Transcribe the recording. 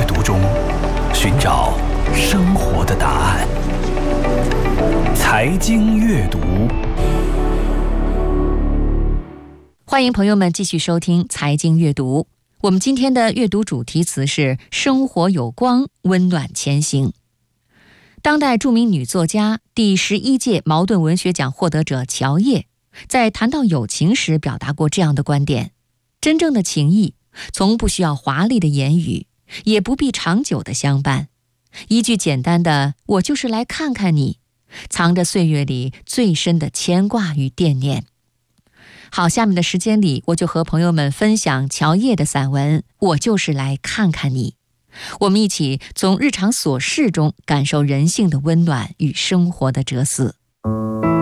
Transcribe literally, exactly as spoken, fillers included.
阅读中寻找生活的答案。财经阅读， 欢迎朋友们继续收听财经阅读。我们今天的阅读主题词是生活有光，温暖前行。当代著名女作家、第十一届茅盾文学奖获得者乔叶在谈到友情时表达过这样的观点：真正的情谊从不需要华丽的言语，也不必长久的相伴，一句简单的“我就是来看看你”，藏着岁月里最深的牵挂与惦念。好，下面的时间里，我就和朋友们分享乔叶的散文《我就是来看看你》，我们一起从日常琐事中感受人性的温暖与生活的哲思。